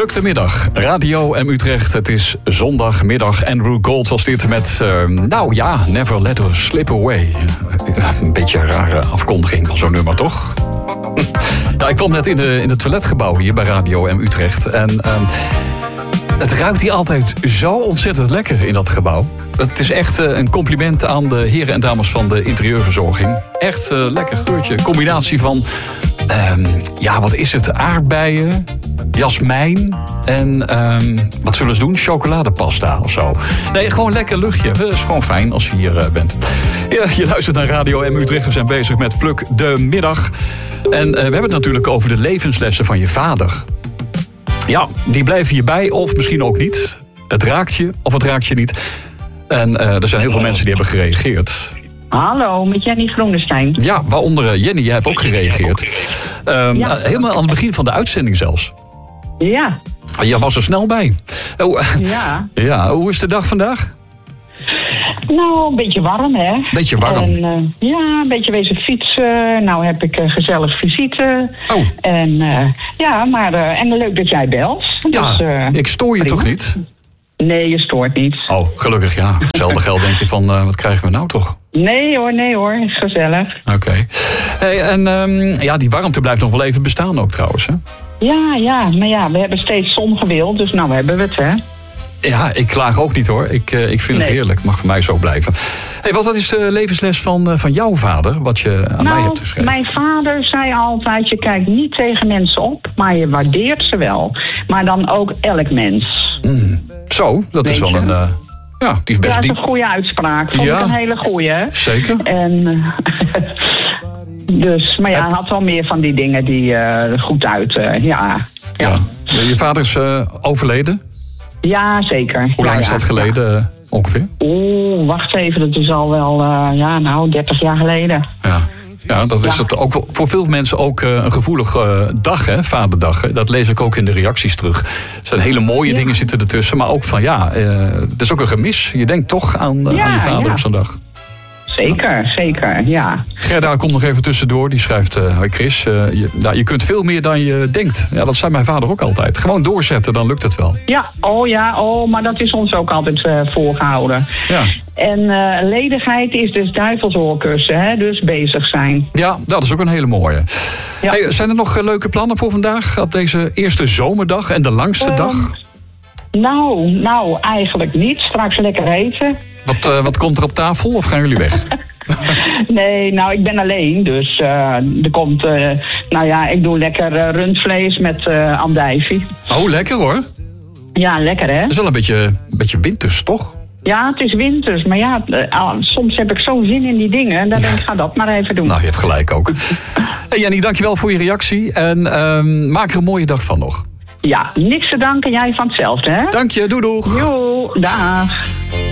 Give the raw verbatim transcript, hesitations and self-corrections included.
Pluk de middag. Radio M Utrecht. Het is zondagmiddag. Andrew Gold was dit met, uh, nou ja, Never Let Us Slip Away. Een beetje een rare afkondiging van zo'n nummer, toch? Nou, ik kwam net in, de, in het toiletgebouw hier bij Radio M Utrecht. En uh, het ruikt hier altijd zo ontzettend lekker in dat gebouw. Het is echt uh, een compliment aan de heren en dames van de interieurverzorging. Echt uh, lekker geurtje. Combinatie van, um, ja, wat is het? Aardbeien, jasmijn en um, wat zullen ze doen? Chocoladepasta of zo. Nee, gewoon lekker luchtje. Dat is gewoon fijn als je hier uh, bent. Ja, je luistert naar Radio M Utrecht. We zijn bezig met Pluk de middag. En uh, we hebben het natuurlijk over de levenslessen van je vader. Ja, die blijven je bij of misschien ook niet. Het raakt je of het raakt je niet. En uh, er zijn heel veel mensen die hebben gereageerd. Hallo, met Jenny Groenestein. Ja, waaronder uh, Jenny, jij hebt ook gereageerd. Um, ja. uh, helemaal aan het begin van de uitzending zelfs. Ja. Jij was er snel bij. Oh, ja. Ja, hoe is de dag vandaag? Nou, een beetje warm, hè. Beetje warm? En, uh, ja, een beetje wezen fietsen. Nou heb ik uh, gezellig visite. Oh. En uh, ja, maar uh, en leuk dat jij belt. Ja, dus, uh, ik stoor je prima. Toch niet? Nee, je stoort niet. Oh, gelukkig ja. Hetzelfde geld denk je van, uh, wat krijgen we nou toch? Nee hoor, nee hoor. Is gezellig. Oké. Okay. Hey, en um, ja, die warmte blijft nog wel even bestaan ook trouwens, hè? Ja, ja. Maar ja, we hebben steeds zon gewild. Dus nou hebben we het, hè. Ja, ik klaag ook niet hoor. Ik, uh, ik vind nee. het heerlijk. Mag voor mij zo blijven. Hey, wat is de levensles van, uh, van jouw vader? Wat je aan nou, mij hebt geschreven? Mijn vader zei altijd, je kijkt niet tegen mensen op, maar je waardeert ze wel. Maar dan ook elk mens. Mm. Zo, dat Weet is wel je? een... Uh, ja, die is best ja, dat diep. is een goede uitspraak. Vond ja. ik een hele goeie. Zeker. En, uh, dus, maar ja, hij had wel meer van die dingen die uh, goed uit, uh, ja. ja. ja. Je vader is uh, overleden? Ja, zeker. Hoe lang ja, is dat ja, geleden ja. uh, ongeveer? Oeh, wacht even, dat is al wel, uh, ja, nou, dertig jaar geleden. Ja. Ja, dat is ja. het ook voor veel mensen ook uh, een gevoelige uh, dag, hè, vaderdag. Hè. Dat lees ik ook in de reacties terug. Er zijn hele mooie ja. dingen zitten ertussen, maar ook van ja, uh, het is ook een gemis. Je denkt toch aan, uh, ja, aan je vader ja. op zo'n dag. Zeker, zeker, ja. Gerda komt nog even tussendoor. Die schrijft, uh, hoi Chris, uh, je, nou, je kunt veel meer dan je denkt. Ja, dat zei mijn vader ook altijd. Gewoon doorzetten, dan lukt het wel. Ja, oh ja, oh, maar dat is ons ook altijd uh, voorgehouden. Ja. En uh, ledigheid is dus duivelsoorkussen, hè, dus bezig zijn. Ja, dat is ook een hele mooie. Ja. Hey, zijn er nog uh, leuke plannen voor vandaag? Op deze eerste zomerdag en de langste um, dag? Nou, nou, eigenlijk niet. Straks lekker eten. Wat, uh, wat komt er op tafel of gaan jullie weg? Nee, nou, ik ben alleen. Dus uh, er komt, uh, nou ja, ik doe lekker uh, rundvlees met uh, andijvie. Oh, lekker hoor. Ja, lekker hè. Dat is wel een beetje, een beetje winters, toch? Ja, het is winters. Maar ja, uh, soms heb ik zo'n zin in die dingen. En dan denk ik, ga dat maar even doen. Nou, je hebt gelijk ook. Hey Jenny, dankjewel voor je reactie. En uh, maak er een mooie dag van nog. Ja, niks te danken. Jij van hetzelfde, hè? Dank je, doei doeg. Jo, dag.